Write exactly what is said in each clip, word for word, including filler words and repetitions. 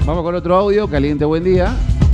Vamos con otro audio. Caliente, buen día.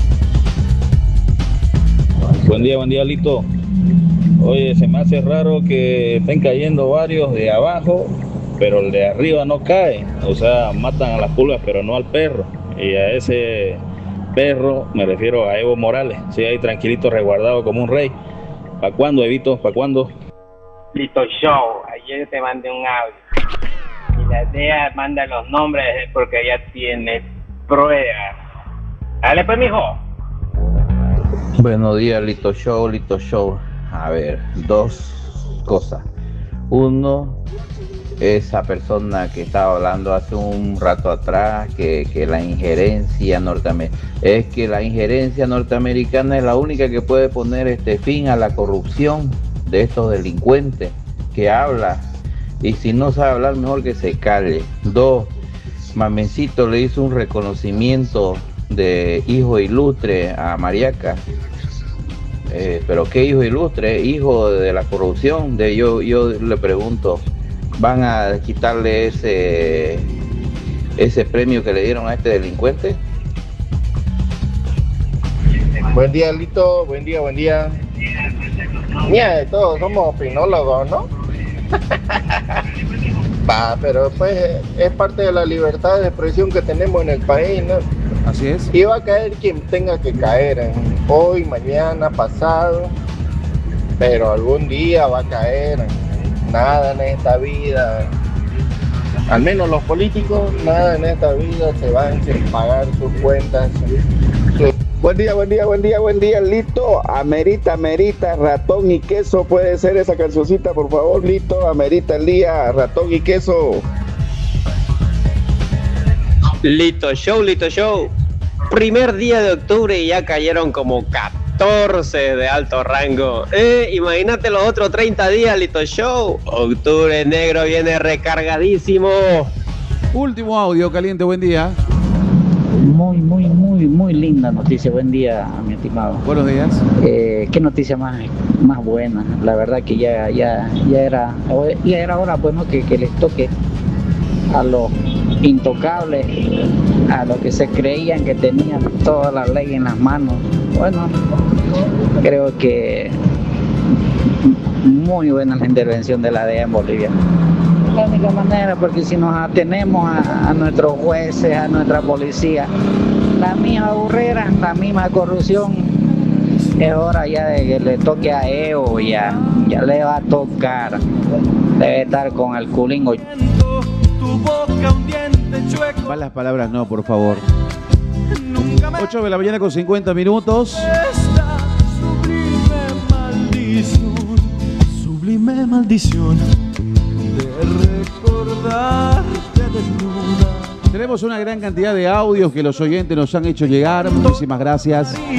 Buen día, buen día, Lito. Oye, se me hace raro que estén cayendo varios de abajo, pero el de arriba no cae. O sea, matan a las pulgas, pero no al perro. Y a ese perro me refiero a Evo Morales. Sí, ahí tranquilito, resguardado como un rey. ¿Para cuándo, Evito? ¿Para cuándo? Lito Show, ayer te mandé un audio. Y la D E A manda los nombres porque ya tiene pruebas. Dale pues, mijo. Buenos días, Lito Show, Lito Show. A ver, dos cosas. Uno, esa persona que estaba hablando hace un rato atrás, que, que la injerencia norteamericana, es que la injerencia norteamericana es la única que puede poner este fin a la corrupción de estos delincuentes que habla. Y si no sabe hablar, mejor que se calle. Dos, Mamencito le hizo un reconocimiento de hijo ilustre a Mariaca. Eh, pero qué hijo ilustre, hijo de la corrupción. De yo, yo le pregunto, ¿van a quitarle ese ese premio que le dieron a este delincuente? Buen día, Lito, buen día, buen día. Mira, todos somos opinólogos, ¿no? Va, pero pues es parte de la libertad de expresión que tenemos en el país, ¿no? Así es. Y va a caer quien tenga que caer, ¿eh? Hoy, mañana, pasado, pero algún día va a caer. ¿eh? Nada en esta vida, al menos los políticos, nada en esta vida se van sin pagar sus cuentas. Sus... Buen día, buen día, buen día, buen día, Lito. Amerita, amerita, ratón y queso. Puede ser esa cancioncita, por favor, Lito. Amerita el día, ratón y queso. Lito Show, Lito Show. Primer día de octubre y ya cayeron como catorce de alto rango. Eh, imagínate los otros treinta días, Lito Show. Octubre negro viene recargadísimo. Último audio. Caliente, buen día. Muy, muy, muy, muy linda noticia. Buen día, mi estimado. Buenos días. Eh, qué noticia más, más buena. La verdad que ya, ya, ya era, ya era hora, pues, ¿no? que, que les toque a los intocables, a los que se creían que tenían toda la ley en las manos. Bueno, creo que muy buena la intervención de la D E A en Bolivia. La única manera, porque si nos atenemos a, a nuestros jueces, a nuestra policía, la misma burrera, la misma corrupción, es hora ya de que le toque a Evo, ya, ya le va a tocar, debe estar con el culingo. Malas palabras no, por favor. ocho de la mañana con cincuenta minutos. Sublime maldición, sublime maldición de recordarte desnuda. Tenemos una gran cantidad de audios que los oyentes nos han hecho llegar. Muchísimas gracias.